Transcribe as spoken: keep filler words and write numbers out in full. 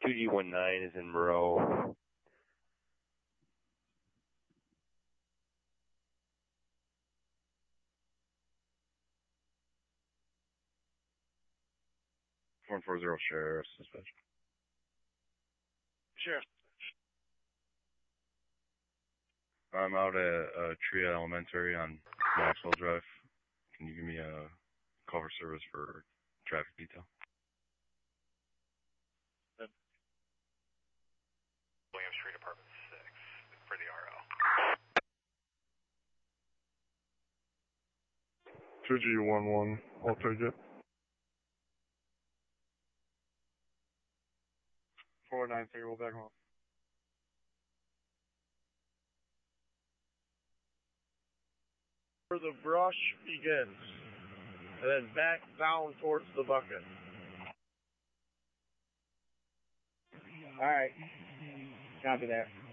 two G one nine is in Moreau. one four zero Sheriff, dispatch. Sheriff. I'm out at uh, Tria Elementary on Maxwell Drive. Can you give me a call for service for traffic detail? Yep. William Street, Apartment six, for the R O. two G one one, I'll take it. four nine three, we'll back home. Where the brush begins, and then back down towards the bucket. Alright. Copy that.